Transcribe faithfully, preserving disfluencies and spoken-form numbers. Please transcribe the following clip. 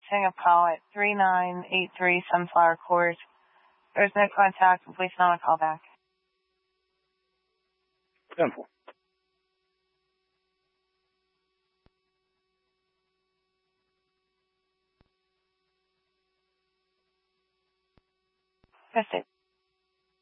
requesting a call at three nine eight three Sunflower Court. There's no contact. Please not a call back. Simple. That's it.